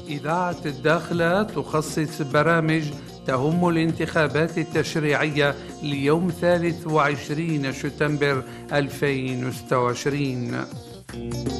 إذاعة الداخلة تخصص برامج تهم الانتخابات التشريعية ليوم 23 شتنبر 2026.